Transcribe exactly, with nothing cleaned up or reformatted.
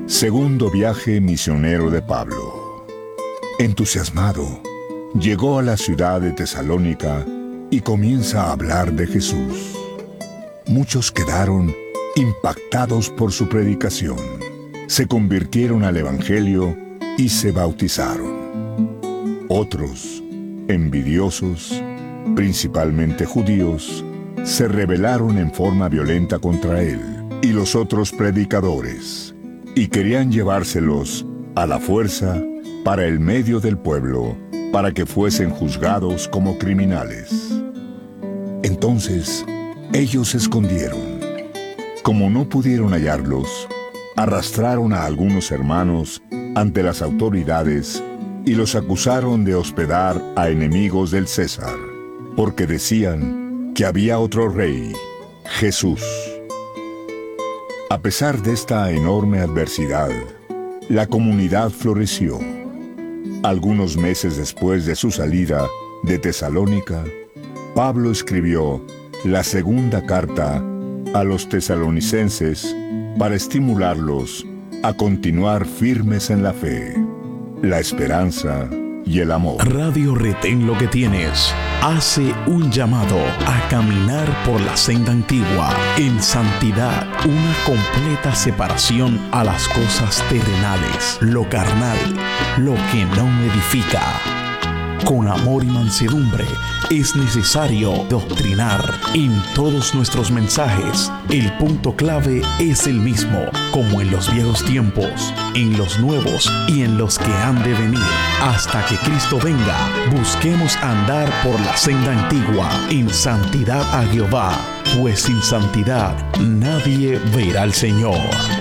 Segundo viaje misionero de Pablo. Entusiasmado, llegó a la ciudad de Tesalónica y comienza a hablar de Jesús. Muchos quedaron impactados por su predicación. Se convirtieron al Evangelio y se bautizaron. Otros, envidiosos, principalmente judíos, se rebelaron en forma violenta contra él y los otros predicadores, y querían llevárselos a la fuerza para el medio del pueblo, para que fuesen juzgados como criminales. Entonces, ellos se escondieron. Como no pudieron hallarlos, arrastraron a algunos hermanos ante las autoridades y los acusaron de hospedar a enemigos del César, porque decían que había otro rey, Jesús. A pesar de esta enorme adversidad, la comunidad floreció. Algunos meses después de su salida de Tesalónica, Pablo escribió la segunda carta a los tesalonicenses para estimularlos a continuar firmes en la fe, la esperanza y el amor. Radio Retén lo que tienes hace un llamado a caminar por la senda antigua en santidad, una completa separación a las cosas terrenales, lo carnal, lo que no me edifica. Con amor y mansedumbre es necesario doctrinar en todos nuestros mensajes. El punto clave es el mismo, como en los viejos tiempos, en los nuevos y en los que han de venir. Hasta que Cristo venga, busquemos andar por la senda antigua en santidad a Jehová, pues sin santidad nadie verá al Señor.